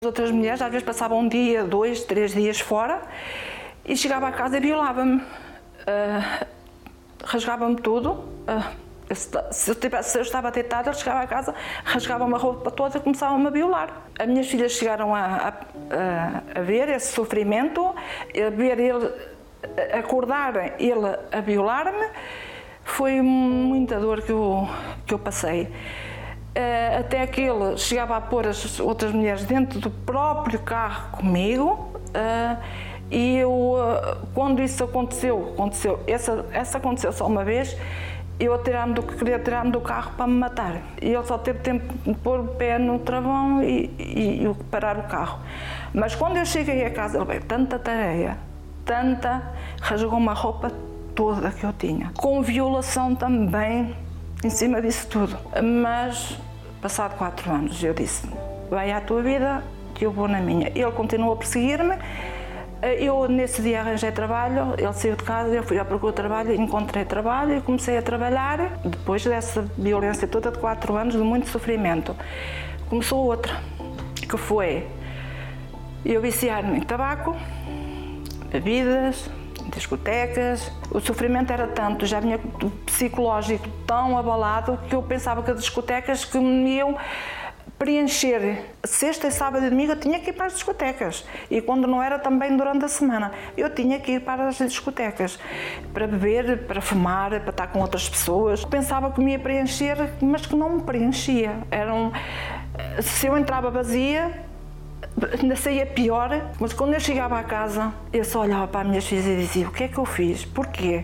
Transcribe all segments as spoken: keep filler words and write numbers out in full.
As outras mulheres às vezes passavam um dia, dois, três dias fora e chegava a casa e violava-me. Uh, rasgava-me tudo. Uh, se, eu tivesse, se eu estava deitada, ele chegava a casa, rasgava-me a roupa toda e começavam-me a violar. As minhas filhas chegaram a, a, a, a ver esse sofrimento, a ver ele, a acordar ele a violar-me. Foi muita dor que eu, que eu passei. Uh, até que ele chegava a pôr as outras mulheres dentro do próprio carro comigo, uh, e eu, uh, quando isso aconteceu, aconteceu essa, essa aconteceu só uma vez, eu tirar-me do, queria tirar-me do carro para me matar. E ele só teve tempo de pôr o pé no travão e, e, e parar o carro. Mas quando eu cheguei a casa, ele veio tanta tareia, tanta, rasgou-me a roupa toda que eu tinha, com violação também, em cima disso tudo. Mas, passado quatro anos, eu disse, vai à tua vida, que eu vou na minha. Ele continuou a perseguir-me. Eu, nesse dia, arranjei trabalho. Ele saiu de casa, eu fui à procura de trabalho, encontrei trabalho e comecei a trabalhar. Depois dessa violência toda de quatro anos, de muito sofrimento, começou outra, que foi eu viciar-me em tabaco, bebidas, discotecas. O sofrimento era tanto, já vinha psicológico tão abalado, que eu pensava que as discotecas que me iam preencher. Sexta e sábado e domingo eu tinha que ir para as discotecas, e quando não era também durante a semana, eu tinha que ir para as discotecas, para beber, para fumar, para estar com outras pessoas. Pensava que me ia preencher, mas que não me preenchia. Eram, se eu entrava vazia, ainda saía pior. Mas quando eu chegava à casa, eu só olhava para as minhas filhas e dizia, o que é que eu fiz? Porquê?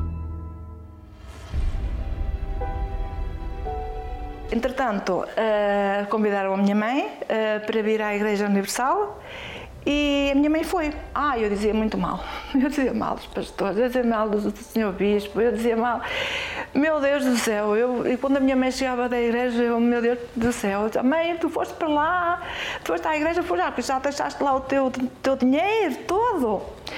Entretanto, uh, convidaram a minha mãe uh, para vir à Igreja Universal e a minha mãe foi. Ah, eu dizia muito mal. Eu dizia mal dos pastores, eu dizia mal do senhor Bispo, eu dizia mal. Meu Deus do céu, eu, e quando a minha mãe chegava da igreja, eu, meu Deus do céu, eu dizia, mãe, tu foste para lá, tu foste à igreja, foi já, porque já deixaste lá o teu, teu dinheiro todo.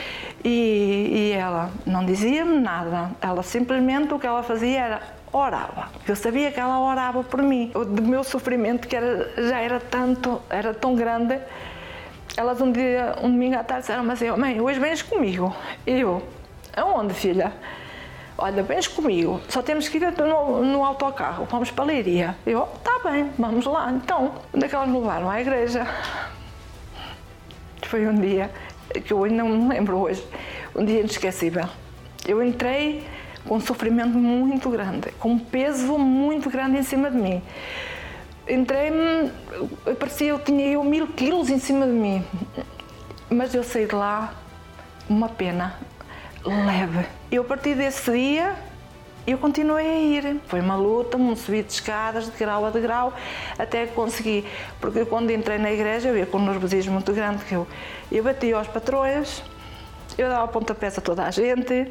E, e ela não dizia-me nada, ela simplesmente o que ela fazia era orava. Eu sabia que ela orava por mim. O do meu sofrimento, que era, já era tanto, era tão grande. Elas um dia, um domingo à tarde, disseram-me assim, mãe, hoje vens comigo. E eu, aonde, filha? Olha, vens comigo, só temos que ir no, no autocarro, vamos para a Leiria. Eu, tá bem, vamos lá. Então, onde é que elas me levaram? À igreja. Foi um dia que eu ainda não me lembro hoje, um dia inesquecível. Eu entrei com um sofrimento muito grande, com um peso muito grande em cima de mim. Entrei-me, parecia que eu tinha eu mil quilos em cima de mim, mas eu saí de lá uma pena leve. Eu, a partir desse dia, eu continuei a ir. Foi uma luta, um subir de escadas, de grau a de grau, até que consegui. Porque quando entrei na igreja, eu ia com um nervosismo muito grande, que eu, eu batia aos patrões, eu dava pontapés a toda a gente.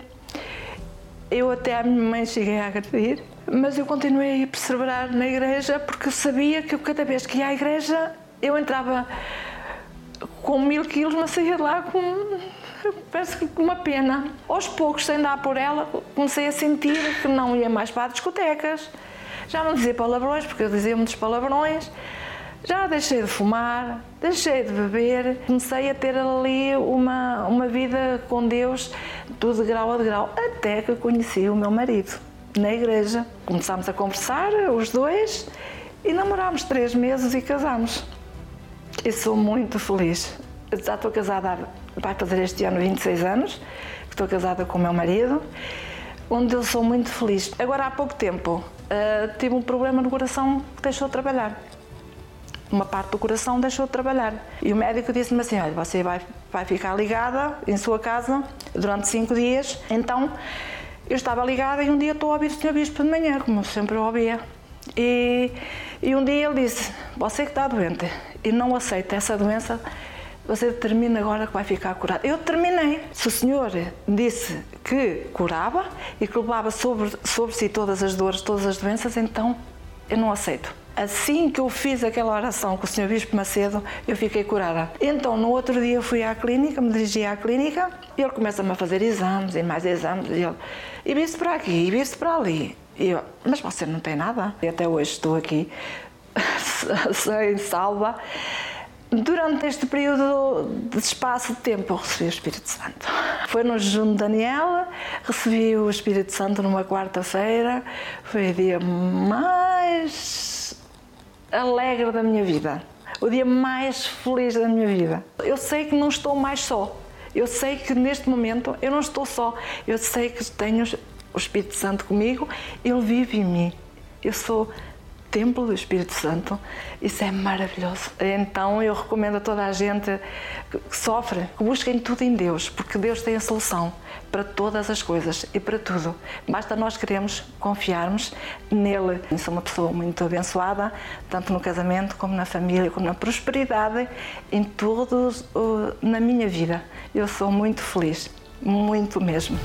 Eu até à minha mãe cheguei a agredir, mas eu continuei a perseverar na igreja, porque eu sabia que eu, cada vez que ia à igreja, eu entrava com mil quilos, mas saía de lá com, parece que com uma pena. Aos poucos, sem dar por ela, comecei a sentir que não ia mais para as discotecas. Já não dizia palavrões, porque eu dizia muitos palavrões. Já deixei de fumar, deixei de beber, comecei a ter ali uma, uma vida com Deus, tudo de grau a de grau, até que conheci o meu marido na igreja. Começámos a conversar, os dois, e namorámos três meses e casámos. E sou muito feliz. Eu já estou casada, vai fazer este ano vinte e seis anos, que estou casada com o meu marido, onde eu sou muito feliz. Agora, há pouco tempo, uh, tive um problema no coração que deixou de trabalhar. Uma parte do coração deixou de trabalhar. E o médico disse-me assim, olha, você vai, vai ficar ligada em sua casa durante cinco dias. Então, eu estava ligada e um dia estou a ouvir o senhor Bispo de manhã, como eu sempre ouvia. E, e um dia ele disse, você que está doente e não aceita essa doença, você determina agora que vai ficar curado. Eu terminei. Se o senhor disse que curava e que levava sobre, sobre si todas as dores, todas as doenças, então eu não aceito. Assim que eu fiz aquela oração com o senhor Bispo Macedo, eu fiquei curada. Então, no outro dia, eu fui à clínica, me dirigi à clínica, e ele começa-me a fazer exames e mais exames, e ele, e viste para aqui, e viste para ali. E eu, mas você não tem nada? E até hoje estou aqui, sem salva, Durante este período de espaço de tempo eu recebi o Espírito Santo. Foi no jejum de Daniel, recebi o Espírito Santo numa quarta-feira, foi o dia mais alegre da minha vida, o dia mais feliz da minha vida. Eu sei que não estou mais só, eu sei que neste momento eu não estou só, eu sei que tenho o Espírito Santo comigo, ele vive em mim, eu sou templo do Espírito Santo, isso é maravilhoso. Então eu recomendo a toda a gente que sofre, que busquem tudo em Deus, porque Deus tem a solução para todas as coisas e para tudo. Basta nós queremos confiarmos nele. Eu sou uma pessoa muito abençoada, tanto no casamento como na família, como na prosperidade, em tudo na minha vida. Eu sou muito feliz, muito mesmo.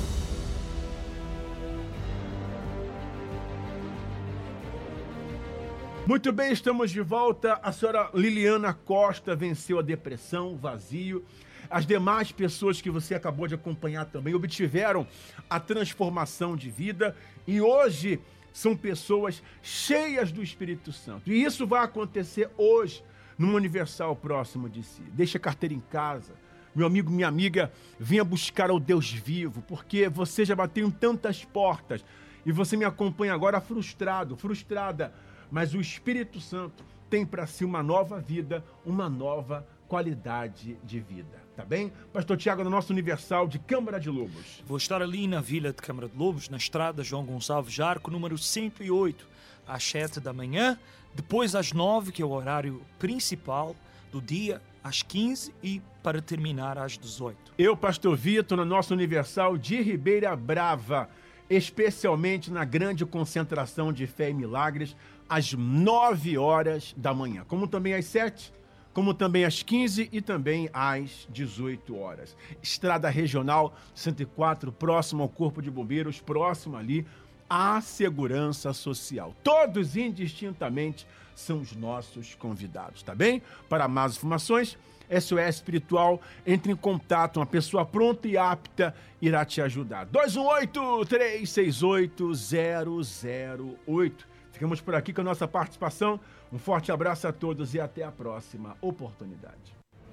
Muito bem, estamos de volta. A senhora Liliana Costa venceu a depressão, o vazio. As demais pessoas que você acabou de acompanhar também obtiveram a transformação de vida e hoje são pessoas cheias do Espírito Santo. E isso vai acontecer hoje, num Universal próximo de si. Deixa a carteira em casa. Meu amigo, minha amiga, venha buscar ao Deus vivo, porque você já bateu em tantas portas e você me acompanha agora frustrado, frustrada. Mas o Espírito Santo tem para si uma nova vida, uma nova qualidade de vida, tá bem? Pastor Tiago, no nosso Universal de Câmara de Lobos. Vou estar ali na Vila de Câmara de Lobos, na estrada João Gonçalves Jarco, número cento e oito, às sete da manhã, depois às nove, que é o horário principal do dia, às quinze e para terminar às dezoito. Eu, Pastor Vitor, no nosso Universal de Ribeira Brava, especialmente na grande concentração de fé e milagres, às nove horas da manhã, como também às sete, como também às quinze e também às dezoito horas. Estrada Regional cento e quatro, próximo ao Corpo de Bombeiros, próximo ali à Segurança Social. Todos indistintamente são os nossos convidados, tá bem? Para mais informações, S O S Espiritual, entre em contato, uma pessoa pronta e apta irá te ajudar. dois um oito, três seis oito, zero zero oito. Ficamos por aqui com a nossa participação. Um forte abraço a todos e até a próxima oportunidade.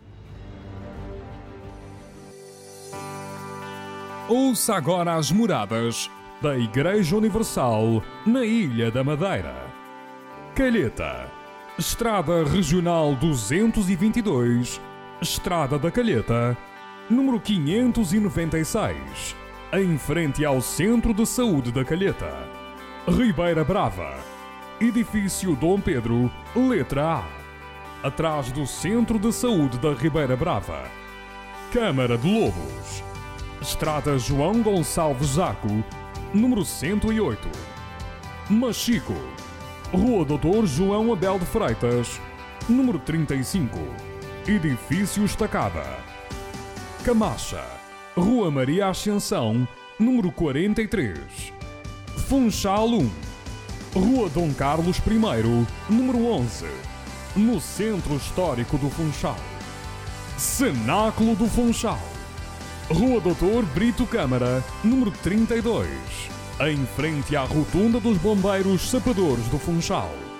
Ouça agora as moradas da Igreja Universal na Ilha da Madeira. Calheta, Estrada Regional duzentos e vinte e dois, Estrada da Calheta, número quinhentos e noventa e seis, em frente ao Centro de Saúde da Calheta. Ribeira Brava, Edifício Dom Pedro, letra A, atrás do Centro de Saúde da Ribeira Brava. Câmara de Lobos, Estrada João Gonçalves Jarco, número cento e oito. Machico, Rua doutor João Abel de Freitas, número trinta e cinco, Edifício Estacada. Camacha, Rua Maria Ascensão, número quarenta e três. Funchal um, Rua Dom Carlos I, número onze, no Centro Histórico do Funchal. Cenáculo do Funchal, Rua doutor Brito Câmara, número trinta e dois, em frente à Rotunda dos Bombeiros Sapadores do Funchal.